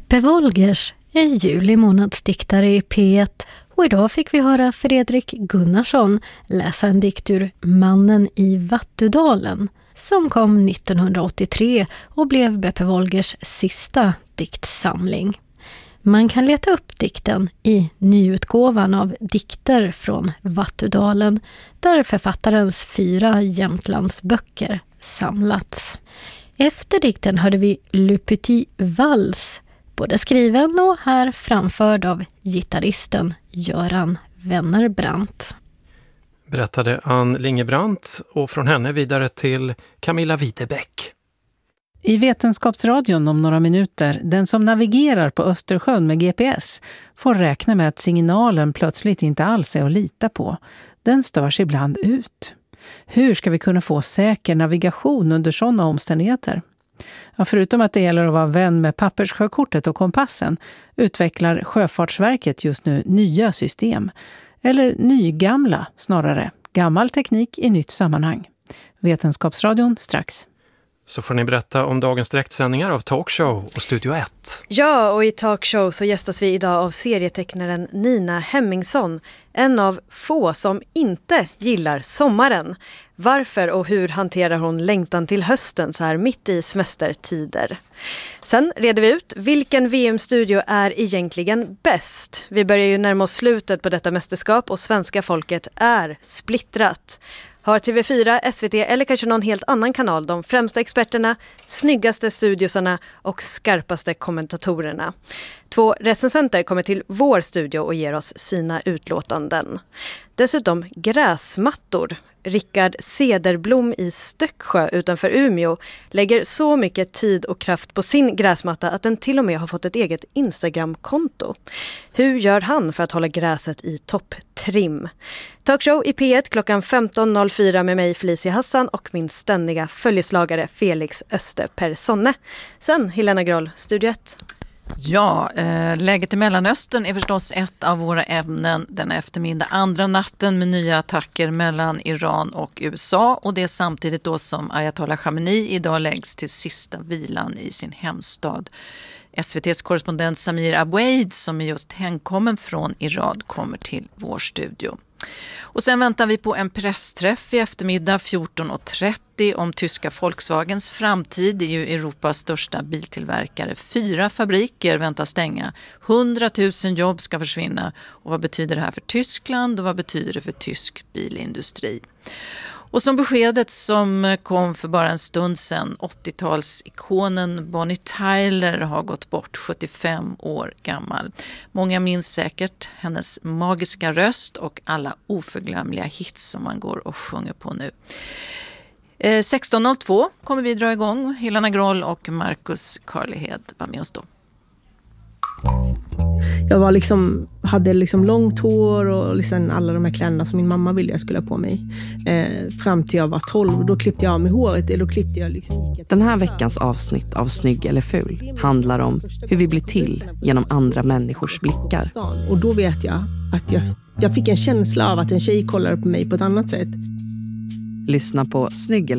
Beppe Wolgers är juli-månadsdiktare i P1 och idag fick vi höra Fredrik Gunnarsson läsa en dikt ur Mannen i Vattudalen som kom 1983 och blev Beppe Wolgers sista diktsamling. Man kan leta upp dikten i nyutgåvan av Dikter från Vattudalen där författarens 4 Jämtlandsböcker samlats. Efter dikten hörde vi Le Petit Vals, både skriven och här framförd av gitarristen Göran Wennerbrandt. Berättade Ann Lingebrandt och från henne vidare till Camilla Widebäck. I Vetenskapsradion om några minuter, den som navigerar på Östersjön med GPS får räkna med att signalen plötsligt inte alls är att lita på. Den störs ibland ut. Hur ska vi kunna få säker navigation under sådana omständigheter? Ja, förutom att det gäller att vara vän med papperssjökortet och kompassen utvecklar Sjöfartsverket just nu nya system. Eller nygamla snarare. Gammal teknik i nytt sammanhang. Vetenskapsradion strax. Så får ni berätta om dagens direktsändningar av Talkshow och Studio 1. Ja, och i Talkshow så gästas vi idag av serietecknaren Nina Hemmingsson. En av få som inte gillar sommaren. Varför och hur hanterar hon längtan till hösten så här mitt i semestertider? Sen reder vi ut vilken VM-studio är egentligen bäst. Vi börjar ju närma oss slutet på detta mästerskap och svenska folket är splittrat. Har TV4, SVT eller kanske någon helt annan kanal de främsta experterna, snyggaste studiosarna och skarpaste kommentatorerna. 2 recensenter kommer till vår studio och ger oss sina utlåtanden. Dessutom gräsmattor. Rickard Cederblom i Stöcksjö utanför Umeå lägger så mycket tid och kraft på sin gräsmatta att den till och med har fått ett eget Instagram-konto. Hur gör han för att hålla gräset i topptrim? Talkshow i P1 klockan 15.04 med mig Felicia Hassan och min ständiga följeslagare Felix Österpersonne. Sen Helena Groll, Studio 1. Ja, läget i Mellanöstern är förstås ett av våra ämnen den eftermiddag. Andra natten med nya attacker mellan Iran och USA och det är samtidigt då som Ayatollah Khamenei idag läggs till sista vilan i sin hemstad. SVT:s korrespondent Samir Aboueid som är just hemkommen från Iran kommer till vår studio. Och sen väntar vi på en pressträff i eftermiddag 14.30 om tyska Volkswagens framtid. Det är ju Europas största biltillverkare. 4 fabriker väntas stänga. 100 000 jobb ska försvinna. Och vad betyder det här för Tyskland och vad betyder det för tysk bilindustri? Och som beskedet som kom för bara en stund sedan, 80-talsikonen Bonnie Tyler har gått bort, 75 år gammal. Många minns säkert hennes magiska röst och alla oförglömliga hits som man går och sjunger på nu. 16.02 kommer vi dra igång. Helena Groll och Marcus Karlihed var med oss då. Jag var hade långt hår och alla de här kläderna som min mamma ville jag skulle ha på mig. Fram till jag var 12, då klippte jag av mig håret. Då klippte jag Den här veckans avsnitt av Snygg eller ful handlar om hur vi blir till genom andra människors blickar. Och då vet jag att jag fick en känsla av att en tjej kollade på mig på ett annat sätt. Lyssna på Snygg